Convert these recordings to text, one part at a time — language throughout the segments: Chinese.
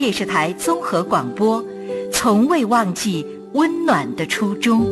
电视台综合广播，从未忘记温暖的初衷。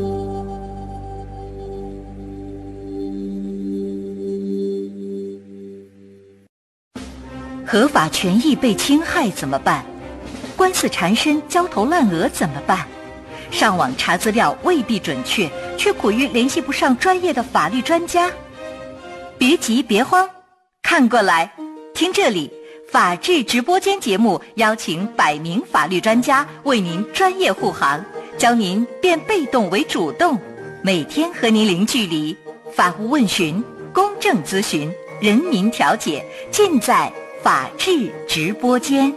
合法权益被侵害怎么办？官司缠身、焦头烂额怎么办？上网查资料未必准确，却苦于联系不上专业的法律专家。别急别慌，看过来，听这里，法治直播间节目邀请100名法律专家为您专业护航，教您变被动为主动，每天和您零距离，法务问询、公正咨询、人民调解，尽在法治直播间。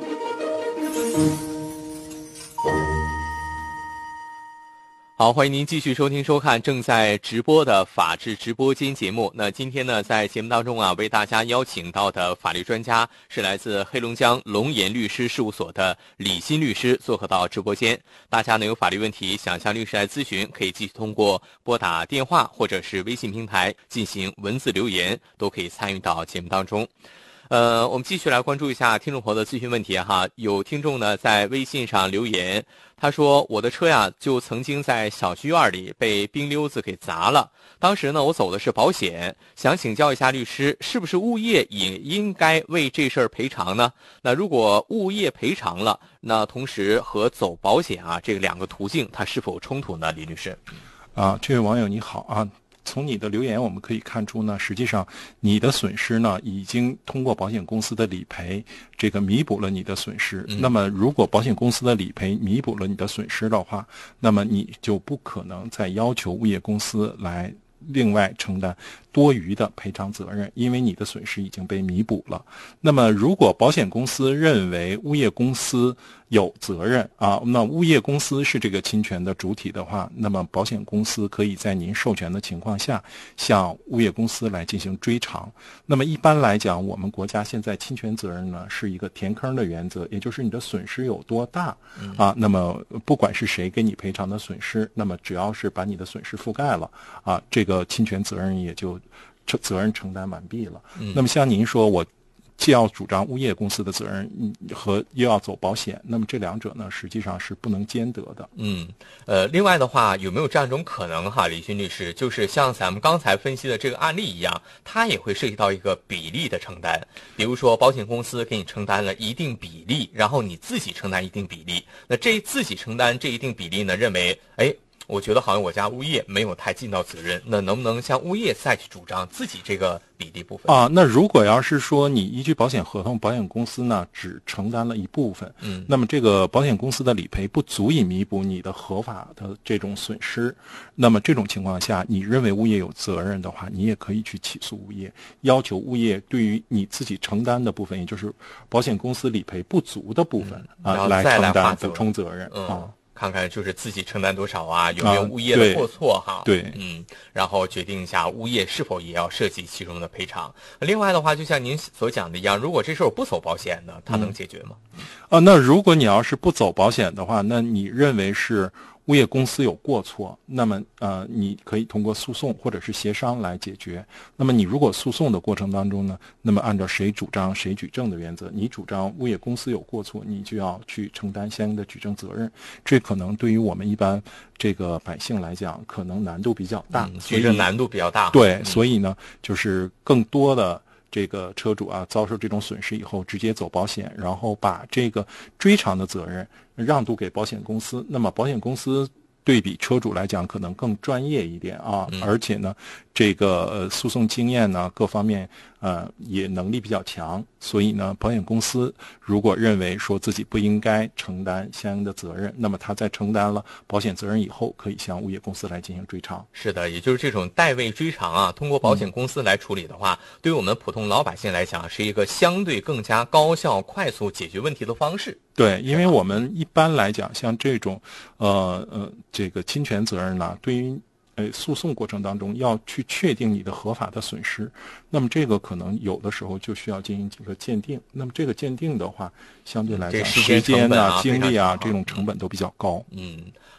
好，欢迎您继续收听收看正在直播的法治直播间节目。那今天呢，在节目当中啊，为大家邀请到的法律专家是来自黑龙江龙岩律师事务所的李欣律师做客到直播间。大家呢有法律问题想向律师来咨询，可以继续通过拨打电话或者是微信平台进行文字留言，都可以参与到节目当中。我们继续来关注一下听众朋友的咨询问题哈。有听众呢在微信上留言，他说我的车呀就曾经在小区院里被冰溜子给砸了，当时呢我走的是保险，想请教一下律师，是不是物业也应该为这事儿赔偿呢？那如果物业赔偿了，那同时和走保险啊这两个途径它是否冲突呢？李律师。 这位网友你好啊。从你的留言我们可以看出呢，实际上你的损失呢已经通过保险公司的理赔这个弥补了你的损失。那么如果保险公司的理赔弥补了你的损失的话，那么你就不可能再要求物业公司来另外承担多余的赔偿责任，因为你的损失已经被弥补了。那么如果保险公司认为物业公司有责任那物业公司是这个侵权的主体的话，那么保险公司可以在您授权的情况下向物业公司来进行追偿。那么一般来讲，我们国家现在侵权责任呢是一个填坑的原则，也就是你的损失有多大那么不管是谁给你赔偿的损失，那么只要是把你的损失覆盖了这个侵权责任也就责任承担完毕了。那么像您说我既要主张物业公司的责任和又要走保险，那么这两者呢实际上是不能兼得的。 另外的话，有没有这样一种可能哈，李欣律师，就是像咱们刚才分析的这个案例一样，它也会涉及到一个比例的承担，比如说保险公司给你承担了一定比例，然后你自己承担一定比例，那这自己承担这一定比例呢，认为我觉得好像我家物业没有太尽到责任，那能不能向物业再去主张自己这个比例部分那如果要是说你依据保险合同，保险公司呢只承担了一部分，那么这个保险公司的理赔不足以弥补你的合法的这种损失，那么这种情况下，你认为物业有责任的话，你也可以去起诉物业，要求物业对于你自己承担的部分，也就是保险公司理赔不足的部分来承担补充责任看看就是自己承担多少有没有物业的过错对， 然后决定一下物业是否也要涉及其中的赔偿。另外的话，就像您所讲的一样，如果这事儿不走保险呢，它能解决吗？ 那如果你要是不走保险的话，那你认为是物业公司有过错，那么你可以通过诉讼或者是协商来解决。那么你如果诉讼的过程当中呢，那么按照谁主张谁举证的原则，你主张物业公司有过错，你就要去承担相应的举证责任。这可能对于我们一般这个百姓来讲，可能难度比较大， 举证难度比较大。 对，所以呢，就是更多的这个车主遭受这种损失以后，直接走保险，然后把这个追偿的责任让渡给保险公司。那么保险公司对比车主来讲可能更专业一点而且呢这个诉讼经验呢各方面也能力比较强，所以呢保险公司如果认为说自己不应该承担相应的责任，那么他在承担了保险责任以后，可以向物业公司来进行追偿。 是的，也就是这种代位追偿通过保险公司来处理的话，对于我们普通老百姓来讲是一个相对更加高效快速解决问题的方式。 对，因为我们一般来讲像这种这个侵权责任呢，对于诉讼过程当中要去确定你的合法的损失，那么这个可能有的时候就需要进行这个鉴定。那么这个鉴定的话，相对来讲时间精力这种成本都比较高。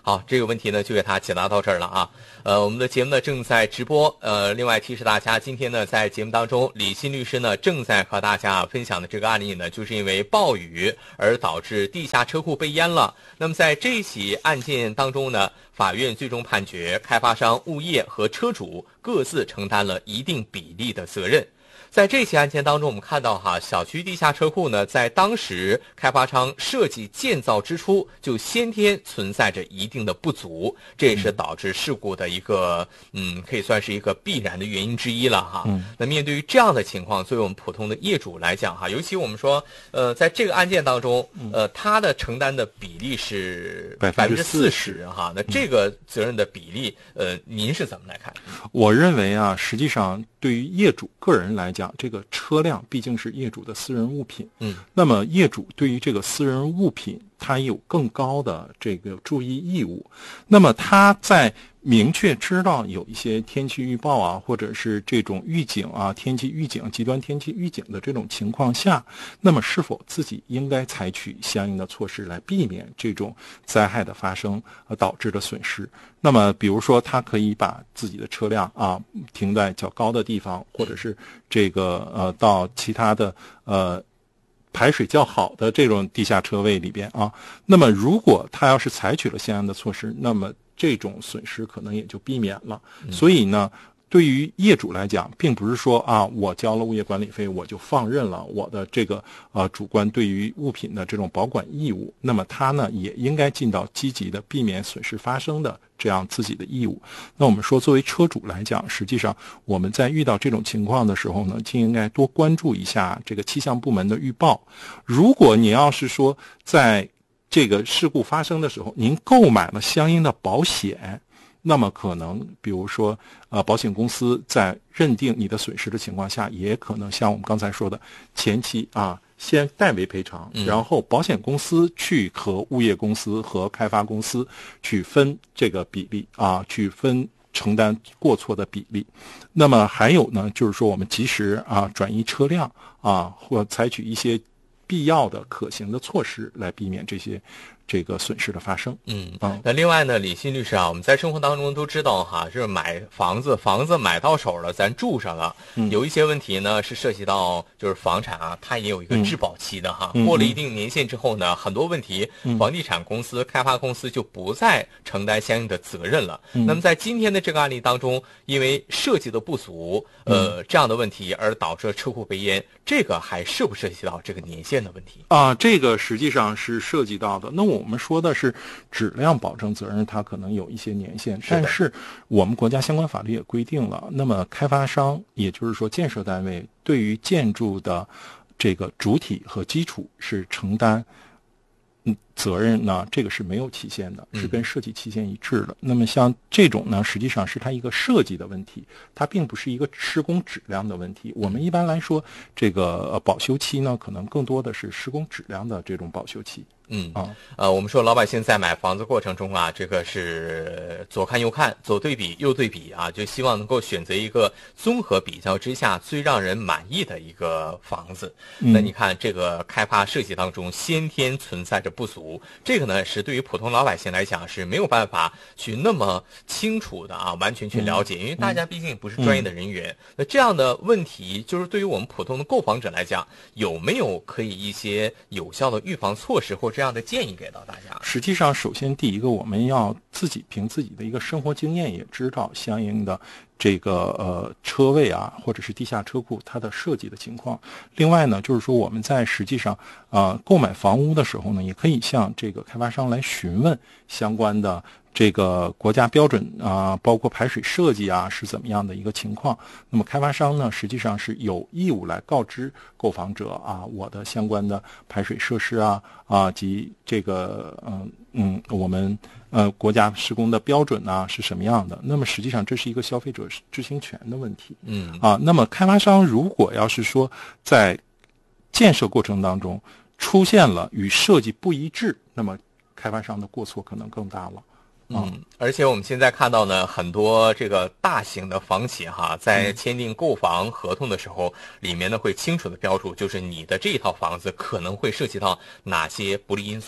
好，这个问题呢就给他解答到这儿了啊。我们的节目呢正在直播，另外提示大家，今天呢在节目当中，李欣律师呢正在和大家分享的这个案例呢，就是因为暴雨而导致地下车库被淹了。那么在这起案件当中呢，法院最终判决开发商、物业和车主各自承担了一定比例的责任。在这起案件当中，我们看到小区地下车库呢，在当时开发商设计建造之初就先天存在着一定的不足，这也是导致事故的一个可以算是一个必然的原因之一了哈。那面对于这样的情况，作为我们普通的业主来讲尤其我们说在这个案件当中，他的承担的比例是40%哈。那这个责任的比例您是怎么来看？ 我认为实际上对于业主个人来讲，这个车辆毕竟是业主的私人物品，那么业主对于这个私人物品，他有更高的这个注意义务。那么他在明确知道有一些天气预报或者是这种预警天气预警、极端天气预警的这种情况下，那么是否自己应该采取相应的措施来避免这种灾害的发生导致的损失？那么比如说他可以把自己的车辆停在较高的地方，或者是这个到其他的排水较好的这种地下车位里边那么如果他要是采取了相应的措施，那么这种损失可能也就避免了。所以呢，对于业主来讲，并不是说我交了物业管理费我就放任了我的这个主观对于物品的这种保管义务，那么他呢也应该尽到积极的避免损失发生的这样自己的义务。那我们说作为车主来讲，实际上我们在遇到这种情况的时候呢，就应该多关注一下这个气象部门的预报。如果你要是说在这个事故发生的时候您购买了相应的保险，那么可能比如说保险公司在认定你的损失的情况下，也可能像我们刚才说的前期先代为赔偿，然后保险公司去和物业公司和开发公司去分这个比例去分承担过错的比例。那么还有呢，就是说我们及时转移车辆或采取一些必要的可行的措施来避免这个损失的发生。 那另外呢，李欣律师我们在生活当中都知道就是买房子买到手了，咱住上了，有一些问题呢是涉及到就是房产它也有一个质保期的过了一定年限之后呢，很多问题房地产公司、开发公司就不再承担相应的责任了。那么在今天的这个案例当中，因为设计的不足这样的问题而导致车库被淹，这个还涉不涉及到这个年限的问题这个实际上是涉及到的。那我们说的是质量保证责任，它可能有一些年限，但是我们国家相关法律也规定了，那么开发商也就是说建设单位对于建筑的这个主体和基础是承担责任呢，这个是没有期限的，是跟设计期限一致的。那么像这种呢，实际上是它一个设计的问题，它并不是一个施工质量的问题。我们一般来说，这个保修期呢，可能更多的是施工质量的这种保修期。 我们说老百姓在买房子过程中这个是左看右看，左对比右对比就希望能够选择一个综合比较之下最让人满意的一个房子。那你看这个开发设计当中先天存在着不足，这个呢是对于普通老百姓来讲是没有办法去那么清楚的完全去了解，因为大家毕竟不是专业的人员。那这样的问题就是对于我们普通的购房者来讲，有没有可以一些有效的预防措施或这样的建议给到大家？ 实际上首先第一个，我们要凭自己的一个生活经验也知道相应的这个车位或者是地下车库它的设计的情况。另外呢，就是说我们在实际上购买房屋的时候呢，也可以向这个开发商来询问相关的这个国家标准包括排水设计是怎么样的一个情况。那么开发商呢，实际上是有义务来告知购房者我的相关的排水设施及这个我们国家施工的标准是什么样的。那么实际上这是一个消费者知情权的问题。那么开发商如果要是说在建设过程当中出现了与设计不一致，那么开发商的过错可能更大了。 而且我们现在看到呢，很多这个大型的房企在签订购房合同的时候，里面呢会清楚的标注，就是你的这一套房子可能会涉及到哪些不利因素。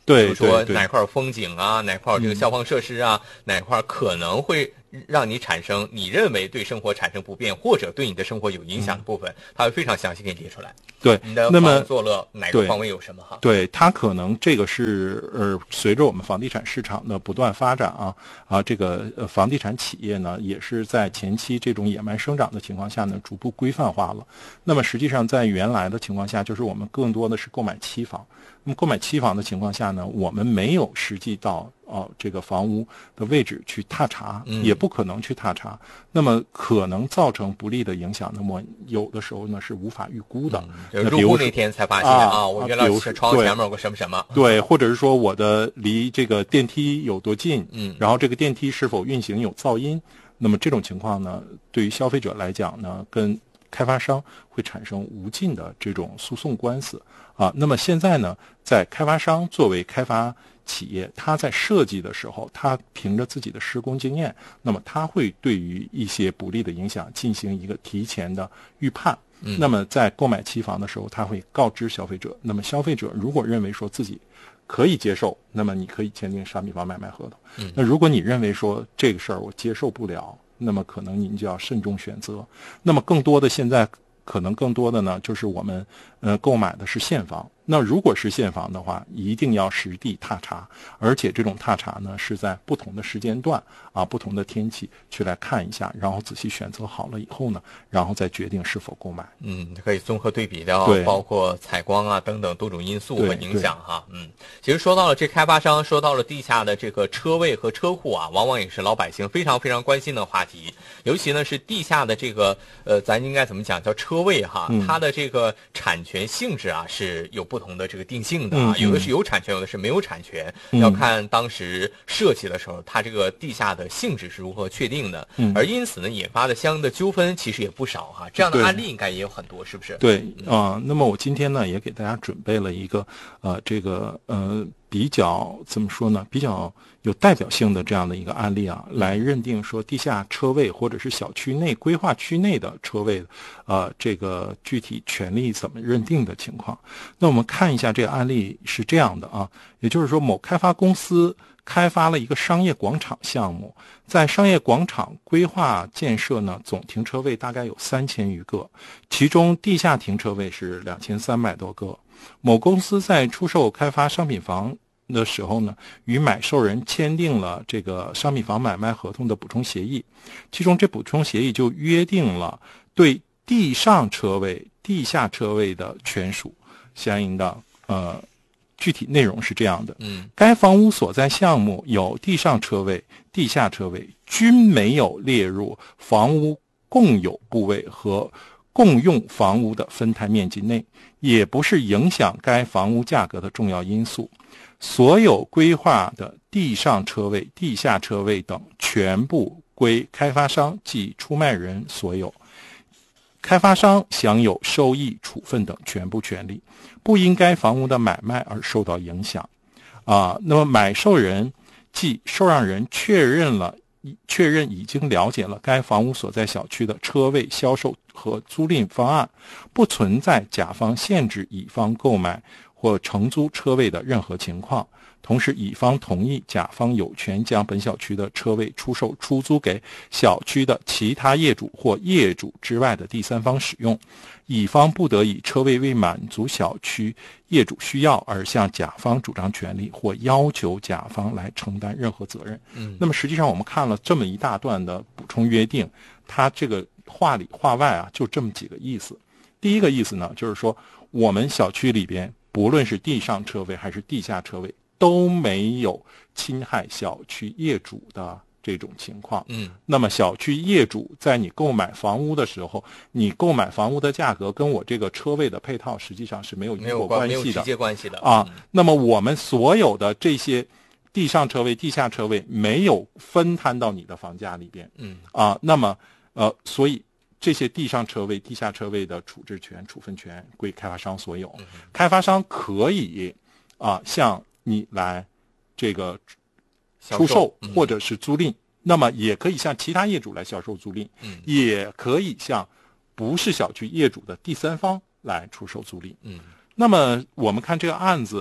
对， 比如说对哪块风景啊，哪块这个消防设施啊，哪块可能会让你产生你认为对生活产生不便或者对你的生活有影响的部分，它会非常详细给你列出来。 对， 你的那么房屋坐落哪个方位有什么哈？ 对，它可能这个是随着我们房地产市场的不断发展这个房地产企业呢也是在前期这种野蛮生长的情况下呢逐步规范化了。那么实际上在原来的情况下，就是我们更多的是购买期房。那么购买期房的情况下呢，我们没有实际到这个房屋的位置去踏查，也不可能去踏查，那么可能造成不利的影响，那么有的时候呢是无法预估的。 就是入户那天才发现我原来窗前面有个什么什么， 对，或者是说我的离这个电梯有多近，然后这个电梯是否运行有噪音，那么这种情况呢，对于消费者来讲呢，跟开发商会产生无尽的这种诉讼官司那么现在呢，在开发商作为开发企业，他在设计的时候，他凭着自己的施工经验，那么他会对于一些不利的影响进行一个提前的预判。那么在购买期房的时候，他会告知消费者。那么消费者如果认为说自己可以接受，那么你可以签订商品房买卖合同。那如果你认为说这个事儿我接受不了，那么可能您就要慎重选择。那么更多的现在可能更多的呢，就是我们购买的是现房。那如果是现房的话，一定要实地踏查，而且这种踏查呢是在不同的时间段不同的天气去来看一下，然后仔细选择好了以后呢，然后再决定是否购买。 可以综合对比的，包括采光等等多种因素和影响哈。其实说到了这开发商，说到了地下的这个车位和车库往往也是老百姓非常非常关心的话题。尤其呢是地下的这个咱应该怎么讲叫车位哈，它的这个产权性质是有不同的这个定性的有的是有产权，有的是没有产权，要看当时设计的时候它这个地下的性质是如何确定的。而因此呢引发的相应的纠纷其实也不少哈，这样的案例应该也有很多，是不是？ 对那么我今天呢也给大家准备了一个这个比较怎么说呢，比较有代表性的这样的一个案例来认定说地下车位或者是小区内规划区内的车位这个具体权利怎么认定的情况。那我们看一下这个案例是这样的也就是说某开发公司开发了一个商业广场项目，在商业广场规划建设呢，总停车位大概有3000余个，其中地下停车位是2300多个。某公司在出售开发商品房的时候呢，与买受人签订了这个商品房买卖合同的补充协议，其中这补充协议就约定了对地上车位、地下车位的权属相应的具体内容是这样的该房屋所在项目有地上车位、地下车位均没有列入房屋共有部位和共用房屋的分摊面积内，也不是影响该房屋价格的重要因素。所有规划的地上车位、地下车位等全部归开发商即出卖人所有，开发商享有收益、处分等全部权利，不因该房屋的买卖而受到影响。那么买受人即受让人确认已经了解了该房屋所在小区的车位销售和租赁方案，不存在甲方限制乙方购买或承租车位的任何情况。同时乙方同意甲方有权将本小区的车位出售出租给小区的其他业主或业主之外的第三方使用，乙方不得以车位未满足小区业主需要而向甲方主张权利或要求甲方来承担任何责任。那么实际上我们看了这么一大段的补充约定，它这个话里话外就这么几个意思。第一个意思呢，就是说我们小区里边不论是地上车位还是地下车位都没有侵害小区业主的这种情况。那么小区业主在你购买房屋的时候，你购买房屋的价格跟我这个车位的配套实际上是没有因果关系的， 没有直接关系的那么我们所有的这些地上车位、地下车位没有分摊到你的房价里边。那么所以这些地上车位、地下车位的处置权、处分权归开发商所有。开发商可以向你来这个出售或者是租赁，那么也可以向其他业主来销售租赁，也可以向不是小区业主的第三方来出售租赁。那么我们看这个案子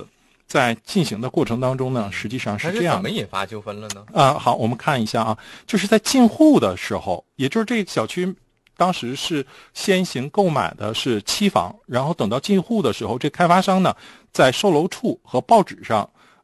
在进行的过程当中呢，实际上是这样的。 怎么引发纠纷了呢？ 好，我们看一下啊，就是在进户的时候，也就是这个小区当时是先行购买的是期房，然后等到进户的时候，这开发商呢在售楼处和报纸上